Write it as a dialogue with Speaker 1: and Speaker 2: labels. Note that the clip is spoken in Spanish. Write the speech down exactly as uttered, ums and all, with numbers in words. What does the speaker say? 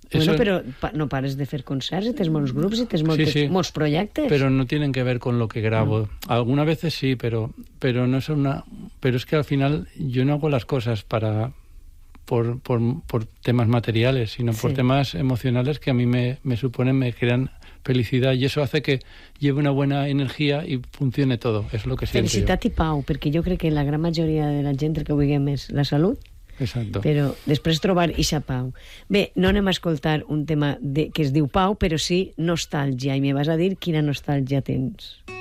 Speaker 1: Bueno,
Speaker 2: Eso...
Speaker 1: però pa, no pares de fer concerts, i tens molts grups, i tens moltes,
Speaker 2: sí, sí,
Speaker 1: molts projectes.
Speaker 2: Pero no tienen que ver con lo que grabo. No. Algunas veces sí, pero, pero no es una... Pero es que al final yo no hago las cosas para... Por, por, por temas materiales, sino sí. por temas emocionales que a mí me, me suponen, me crean felicidad, y eso hace que lleve una buena energía i funcione todo. És lo que siento
Speaker 1: Felicitat
Speaker 2: jo.
Speaker 1: I pau, perquè jo crec que la gran majoria de la gent el que vulguem és la salut.
Speaker 2: Exacto.
Speaker 1: Però després trobar ixa pau. Bé, no anem a escoltar un tema de, que es diu Pau, però sí nostàlgia, i me vas a dir quina nostàlgia tens.